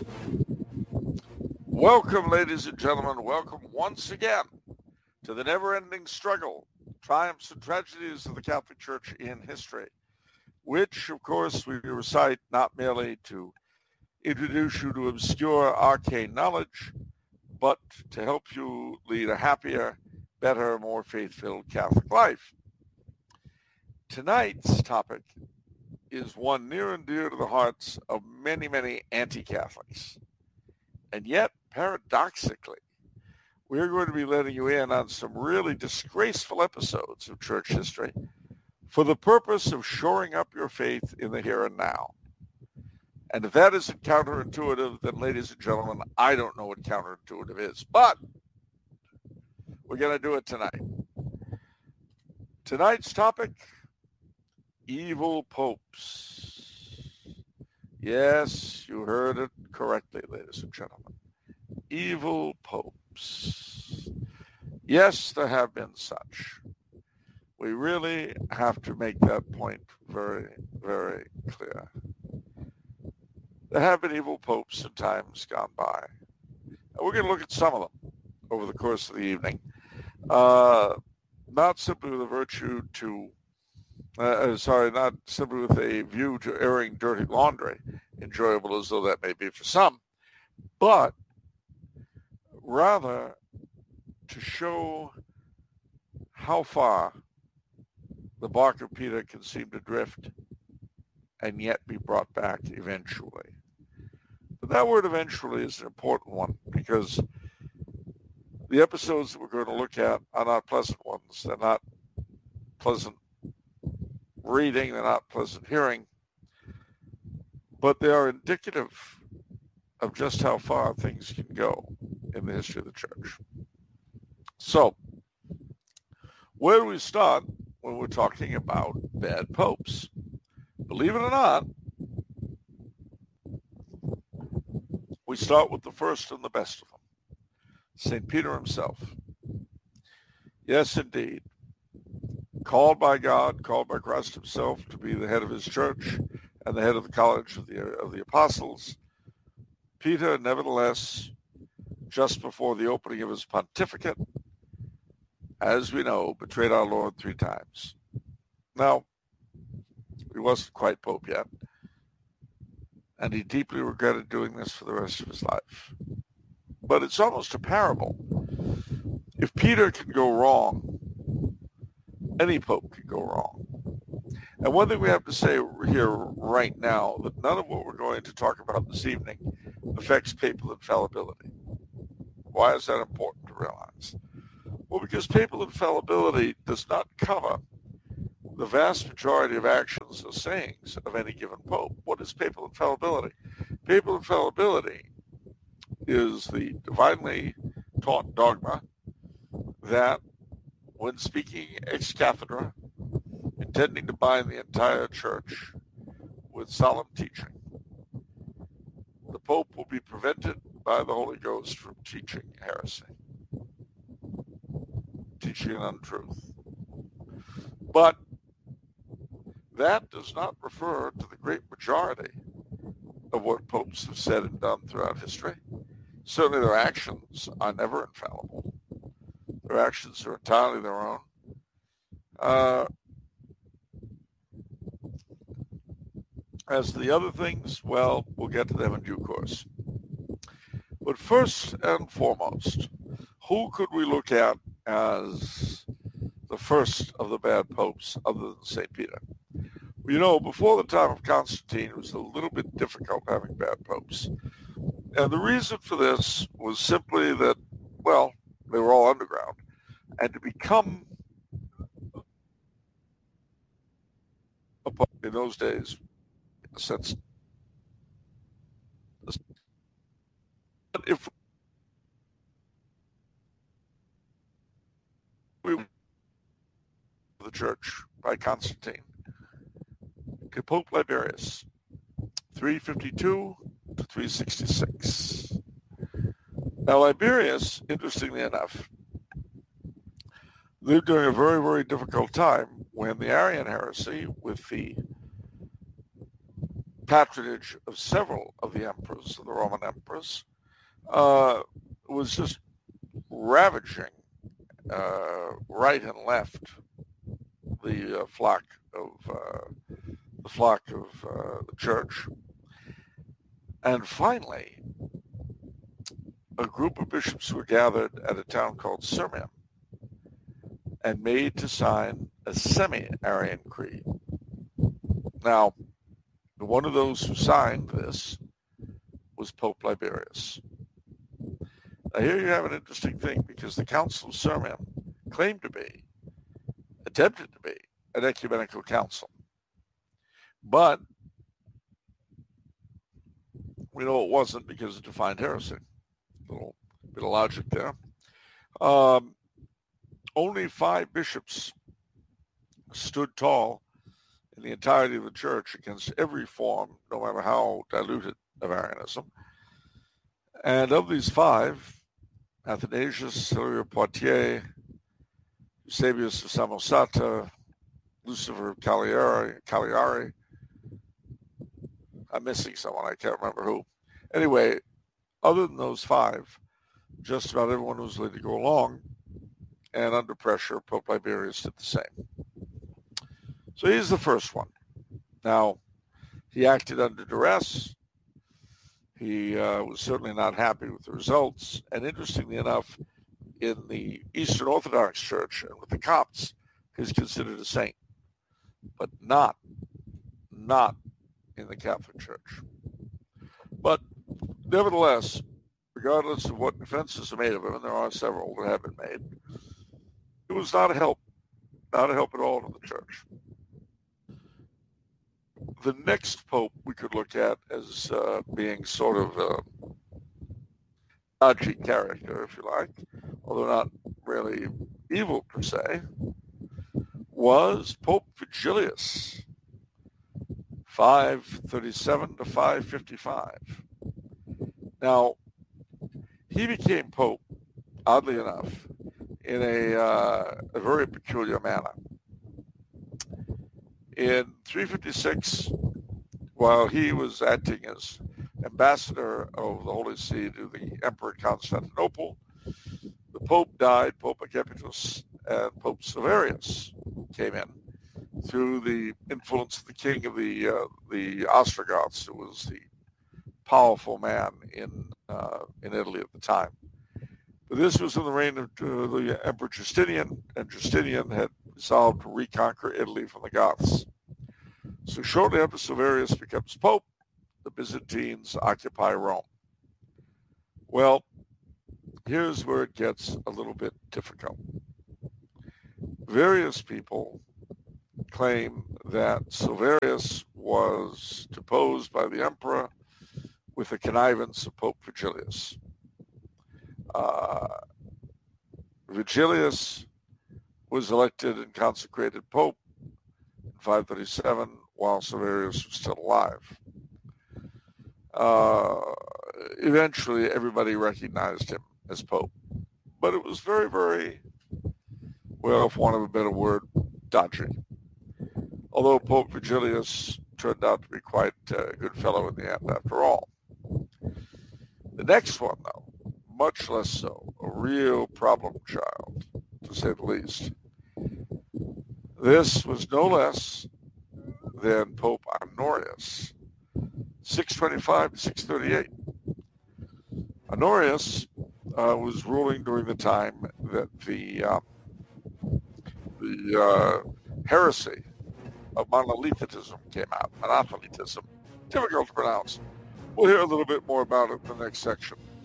Welcome, ladies and gentlemen. Welcome once again to the never-ending struggle, triumphs and tragedies of the Catholic Church in history, which, of course, we recite not merely to introduce you to obscure arcane knowledge, but to help you lead a happier, better, more faith-filled Catholic life. Tonight's topic is one near and dear to the hearts of many, many anti-Catholics. And yet, paradoxically, we're going to be letting you in on some really disgraceful episodes of church history for the purpose of shoring up your faith in the here and now. And if that isn't counterintuitive, then, ladies and gentlemen, I don't know what counterintuitive is. But we're going to do it tonight. Tonight's topic, evil popes. Yes, you heard it correctly, ladies and gentlemen. Evil popes. Yes, there have been such. We really have to make that point very, very clear. There have been evil popes in times gone by. And we're going to look at some of them over the course of the evening. Not simply with a virtue to not simply with a view to airing dirty laundry, enjoyable as though that may be for some, but rather to show how far the bark of Peter can seem to drift and yet be brought back eventually. But that word eventually is an important one because the episodes that we're going to look at are not pleasant ones. They're not pleasant reading, they're not pleasant hearing, but they are indicative of just how far things can go in the history of the church. So, where do we start when we're talking about bad popes? Believe it or not, we start with the first and the best of them, St. Peter himself. Yes, indeed. Called by God, called by Christ himself to be the head of his church and the head of the college of the apostles, Peter, nevertheless, just before the opening of his pontificate, as we know, betrayed our Lord 3 times. Now, he wasn't quite Pope yet, and he deeply regretted doing this for the rest of his life. But it's almost a parable. If Peter can go wrong, any pope can go wrong. And one thing we have to say here right now, that none of what we're going to talk about this evening affects papal infallibility. Why is that important to realize? Well, because papal infallibility does not cover the vast majority of actions or sayings of any given pope. What is papal infallibility? Papal infallibility is the divinely taught dogma that when speaking ex cathedra, intending to bind the entire church with solemn teaching, the Pope will be prevented by the Holy Ghost from teaching heresy, teaching an untruth. But that does not refer to the great majority of what popes have said and done throughout history. Certainly their actions are never infallible. Their actions are entirely their own. As to the other things, well, we'll get to them in due course. But first and foremost, who could we look at as the first of the bad popes other than St. Peter? Well, you know, before the time of Constantine, it was a little bit difficult having bad popes. And the reason for this was simply that, well, they were all underground. And to become a pope in those days, in a sense, if we the church by Constantine to Pope Liberius, 352 to 366. Now, Liberius, interestingly enough, lived during a very, very difficult time when the Arian heresy, with the patronage of several of the emperors, of the Roman emperors, was just ravaging right and left the flock of the church. And finally, a group of bishops were gathered at a town called Sirmium and made to sign a semi-Arian creed. Now, one of those who signed this was Pope Liberius. Now here you have an interesting thing, because the Council of Sirmium claimed to be, attempted to be, an ecumenical council. But we know it wasn't, because it defined heresy. A little bit of logic there. Only 5 bishops stood tall in the entirety of the church against every form, no matter how diluted, of Arianism. And of these 5, Athanasius, Hilaire of Poitiers, Eusebius of Samosata, Lucifer of Cagliari. I'm missing someone, I can't remember who. Anyway, other than those 5, just about everyone was ready to go along, and under pressure, Pope Liberius did the same. So he's the first one. Now, he acted under duress. He was certainly not happy with the results. And interestingly enough, in the Eastern Orthodox Church and with the Copts, he's considered a saint, but not in the Catholic Church. But nevertheless, regardless of what defenses are made of him, and there are several that have been made, it was not a help at all to the church. The next pope we could look at as being sort of a dodgy character, if you like, although not really evil per se, was Pope Vigilius, 537 to 555. Now, he became pope, oddly enough, in a very peculiar manner. In 356, while he was acting as ambassador of the Holy See to the Emperor Constantinople, the Pope died, Pope Agapetus, and Pope Silverius came in through the influence of the king of the Ostrogoths, who was the powerful man in Italy at the time. But this was in the reign of the Emperor Justinian, and Justinian had resolved to reconquer Italy from the Goths. So shortly after Silverius becomes pope, the Byzantines occupy Rome. Well, here's where it gets a little bit difficult. Various people claim that Silverius was deposed by the emperor with the connivance of Pope Vigilius. Vigilius was elected and consecrated pope in 537 while Silverius was still alive. Eventually, everybody recognized him as pope, but it was very, very, well, for want of a better word, dodgy. Although Pope Vigilius turned out to be quite a good fellow in the end, after all. The next one, though, much less so, a real problem child, to say the least. This was no less than Pope Honorius, 625 to 638. Honorius was ruling during the time that the heresy of monothelitism came out. Monothelitism, difficult to pronounce. We'll hear a little bit more about it in the next section.